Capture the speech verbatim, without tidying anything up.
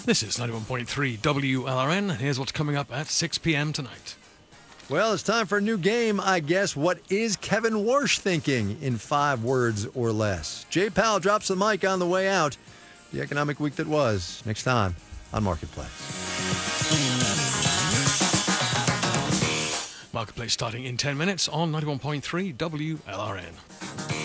This is ninety-one point three W L R N, and here's what's coming up at six p.m. tonight. Well, it's time for a new game, I guess. What is Kevin Warsh thinking in five words or less? Jay Powell drops the mic on the way out. The economic week that was. Next time on Marketplace. Marketplace starting in ten minutes on ninety-one point three W L R N.